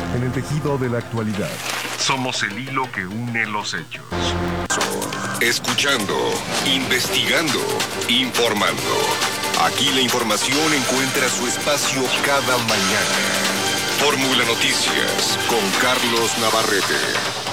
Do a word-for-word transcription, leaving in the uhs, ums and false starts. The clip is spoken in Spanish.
en el tejido de la actualidad. Somos el hilo que une los hechos. Escuchando, investigando, informando. Aquí la información encuentra su espacio cada mañana. Fórmula Noticias con Carlos Navarrete.